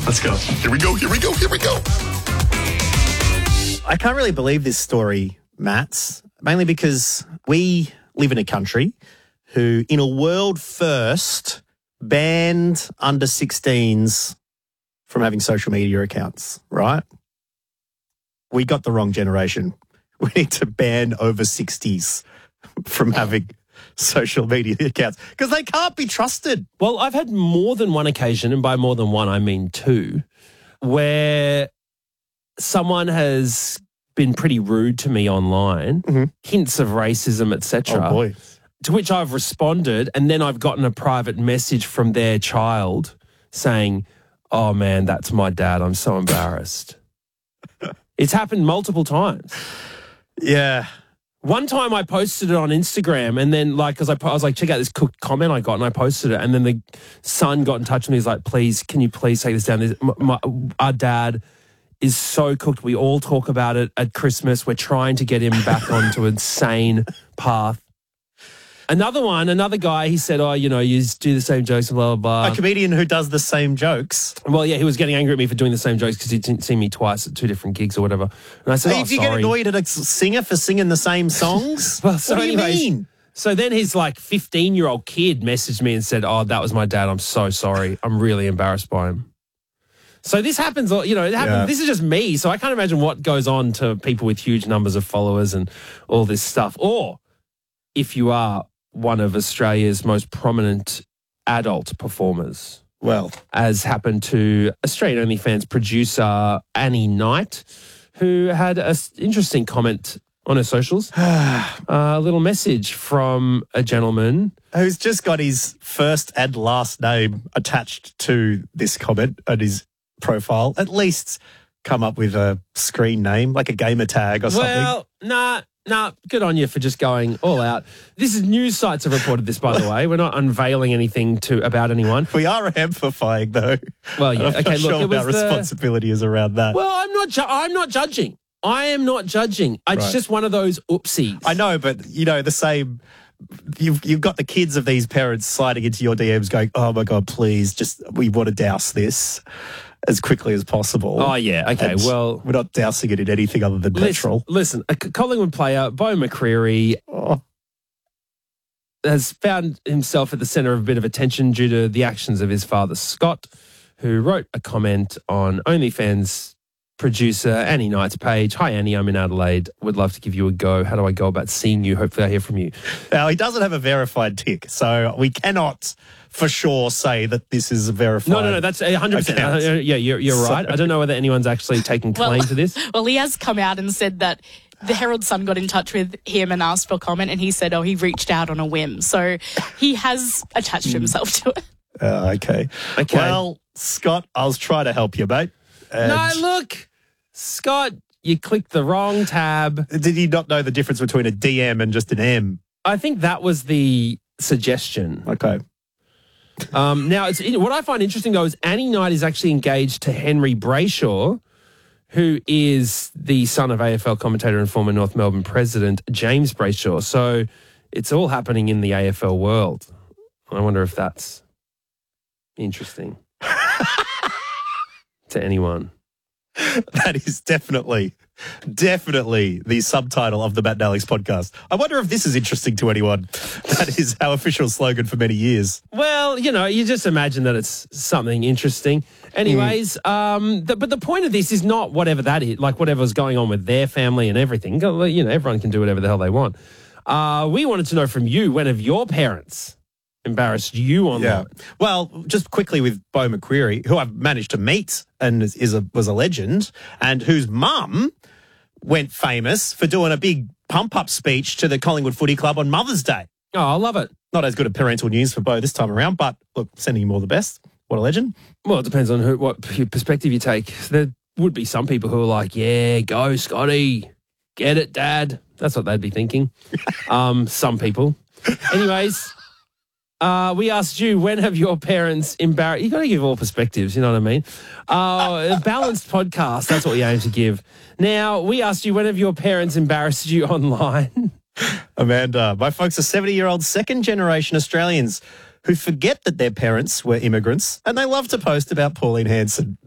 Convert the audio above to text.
Let's go. Here we go. I can't really believe this story, Matt, mainly because we live in a country who, in a world first, banned under 16s from having social media accounts, right? We got the wrong generation. We need to ban over 60s from having social media accounts because they can't be trusted. Well, I've had more than one occasion, and by more than one, I mean two, where someone has been pretty rude to me online, hints of racism, etc. Oh, boy. To which I've responded, and then I've gotten a private message from their child saying, "Oh, man, that's my dad. I'm so embarrassed." It's happened multiple times. Yeah. One time I posted it on Instagram and then because I was like, check out this cooked comment I got, and I posted it, and then the son got in touch with me. He's like, please, can you please take this down? Our dad is so cooked. We all talk about it at Christmas. We're trying to get him back onto a sane path. Another guy, he said, oh, you do the same jokes and blah, blah, blah. A comedian who does the same jokes. Well, yeah, he was getting angry at me for doing the same jokes because he didn't see me twice at two different gigs or whatever. And I said, If you get annoyed at a singer for singing the same songs, well, so what do you anyways, mean? So then his 15-year-old kid messaged me and said, oh, that was my dad. I'm so sorry. I'm really embarrassed by him. So this happens, it happens. Yeah. This is just me. So I can't imagine what goes on to people with huge numbers of followers and all this stuff. Or if you are one of Australia's most prominent adult performers. Well, as happened to Australian OnlyFans producer Annie Knight, who had an interesting comment on her socials. A little message from a gentleman who's just got his first and last name attached to this comment on his profile. At least come up with a screen name, like a gamer tag or something. Well, nah, good on you for just going all out. This is news sites have reported this, by the way. We're not unveiling anything about anyone. We are amplifying, though. Well, yeah. I'm not sure what our responsibility is around that. Well, I'm not judging. I am not judging. It's just one of those oopsies. I know, but the same. You've got the kids of these parents sliding into your DMs, going, "Oh my God, please, we want to douse this as quickly as possible." Oh, yeah. Okay, and well, we're not dousing it in anything other than petrol. Listen, a Collingwood player, Beau McCreery, has found himself at the centre of a bit of attention due to the actions of his father, Scott, who wrote a comment on OnlyFans producer Annie Knight's page. Hi, Annie, I'm in Adelaide. Would love to give you a go. How do I go about seeing you? Hopefully I hear from you. Now, he doesn't have a verified tick, so we cannot for sure say that this is a verified. No, that's 100%. Yeah, you're right. I don't know whether anyone's actually taken claim to this. Well, he has come out and said that the Herald Sun got in touch with him and asked for comment, and he said, he reached out on a whim. So he has attached himself to it. Okay. Well, Scott, I was trying to help you, mate. No, look, Scott, you clicked the wrong tab. Did you not know the difference between a DM and just an M? I think that was the suggestion. Okay. Now, what I find interesting, though, is Annie Knight is actually engaged to Henry Brayshaw, who is the son of AFL commentator and former North Melbourne president, James Brayshaw. So it's all happening in the AFL world. I wonder if that's interesting to anyone. That is definitely the subtitle of the Matt and Alex podcast. I wonder if this is interesting to anyone. That is our official slogan for many years. Well, you just imagine that it's something interesting. Anyways, but the point of this is not whatever that is, like whatever's going on with their family and everything. Everyone can do whatever the hell they want. We wanted to know from you, when have your parents embarrassed you online? Yeah. Well, just quickly with Beau McCreery, who I've managed to meet and was a legend, and whose mum went famous for doing a big pump-up speech to the Collingwood Footy Club on Mother's Day. Oh, I love it. Not as good a parental news for Beau this time around, but look, sending him all the best. What a legend. Well, it depends on what perspective you take. There would be some people who are like, yeah, go, Scotty. Get it, Dad. That's what they'd be thinking. Some people. Anyways, we asked you, when have your parents embarrassed? You've got to give all perspectives, you know what I mean? A balanced podcast, that's what we aim to give. Now, we asked you, when have your parents embarrassed you online? Amanda, my folks are 70-year-old second-generation Australians who forget that their parents were immigrants, and they love to post about Pauline Hanson.